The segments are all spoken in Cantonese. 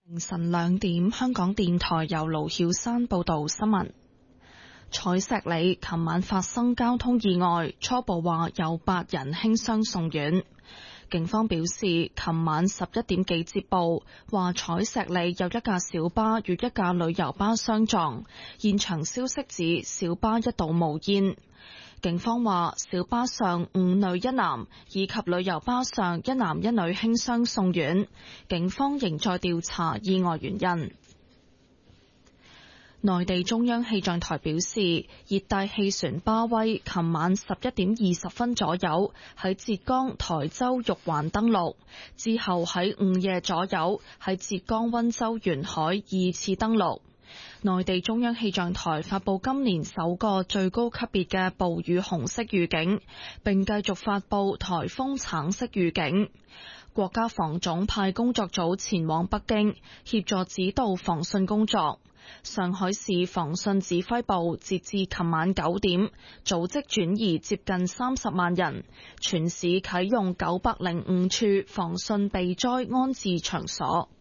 凌晨2點，香港電台由盧曉山報道新聞。彩石里琴晚發生交通意外，初步話有8人輕傷送院。警方表示，琴晚11點幾接報，話彩石里有一架小巴與一架旅遊巴相撞，現場消息指小巴一度冒煙。警方話小巴上5女1男以及旅遊巴上1男1女輕傷送院，警方仍在調查意外原因。內地中央氣象台表示，熱帶氣旋巴威琴晚11點20分左右喺浙江台州玉環登陸，之後喺午夜左右喺浙江溫州沿海2次登陸。內地中央氣象台發佈今年首個最高級別嘅暴雨紅色預警，並繼續發佈颱風橙色預警。國家防總派工作組前往北京協助指導防汛工作。上海市防汛指揮部截至琴晚9點，組織轉移接近30萬人，全市啟用905處防汛避災安置場所。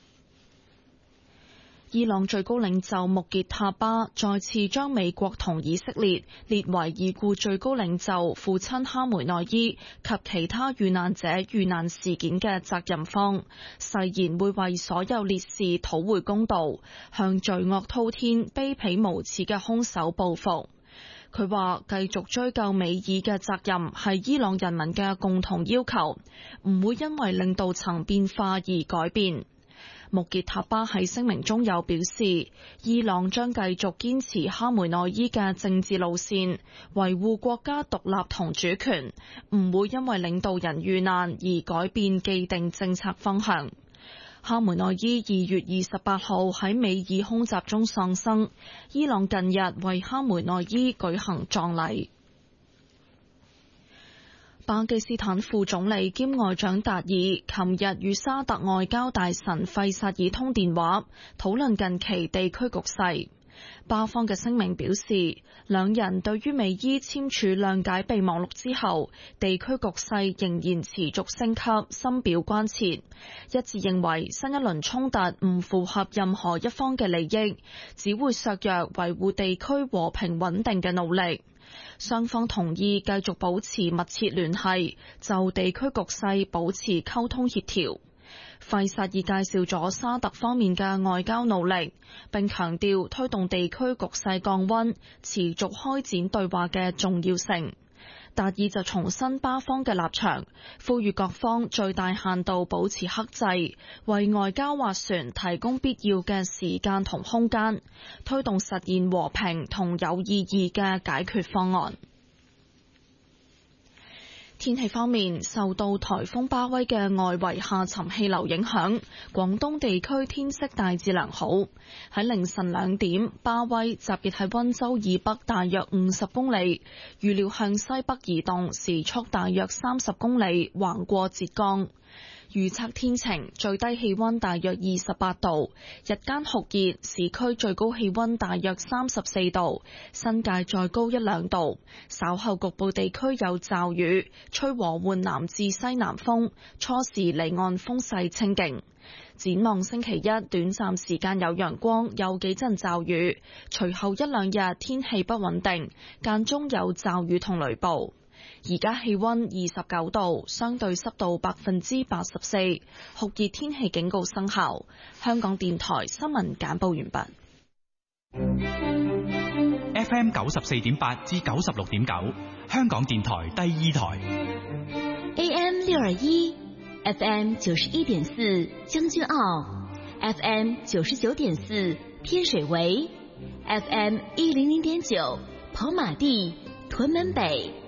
伊朗最高領袖穆傑塔巴再次將美國同以色列列為已故最高領袖父親哈梅內伊及其他遇難者遇難事件嘅責任方，誓言會為所有烈士討回公道，向罪惡滔天、卑鄙無恥嘅兇手報復。佢話繼續追究美伊嘅責任係伊朗人民嘅共同要求，唔會因為領導層變化而改變。穆傑塔巴喺聲明中有表示，伊朗將繼續堅持哈梅內伊嘅政治路線，維護國家獨立同主權，唔會因為領導人遇難而改變既定政策方向。哈梅內伊2月28號喺美伊空襲中喪生，伊朗近日為哈梅內伊舉行葬禮。巴基斯坦副總理兼外長達爾琴日與沙特外交大臣費薩爾通電話，討論近期地區局勢。巴方嘅聲明表示，兩人對於美伊簽署諒解備忘錄之後，地區局勢仍然持續升級，深表關切，一致認為新一輪衝突唔符合任何一方嘅利益，只會削弱維護地區和平穩定嘅努力。雙方同意繼續保持密切聯繫，就地區局勢保持溝通協調。費薩爾介紹咗沙特方面嘅外交努力，並強調推動地區局勢降溫、持續開展對話嘅重要性。達爾就重申巴方嘅立場，呼籲各方最大限度保持克制，為外交斡旋提供必要嘅時間同空間，推動實現和平同有意義嘅解決方案。天氣方面，受到颱風巴威嘅外圍下沉氣流影響，廣東地區天色大致良好。喺凌晨2點，巴威集結喺溫州以北大約50公里，預料向西北移動，時速大約30公里，橫過浙江。預測天晴，最低氣溫大約28度，日間酷熱，市區最高氣溫大約34度，新界再高1-2度。稍後局部地區有驟雨，吹和緩南至西南風，初時離岸風勢清勁。展望星期一，短暫時間有陽光，有幾陣驟雨，隨後1-2日天氣不穩定，間中有驟雨同雷暴。而家氣溫29度，相對濕度84%，酷熱天氣警告生效。香港電台新聞簡報完畢。 FM 94.8至96.9，香港電台第2台。 AM 621 FM 91.4將軍澳 FM 99.4天水圍 FM 100.9跑馬地屯門北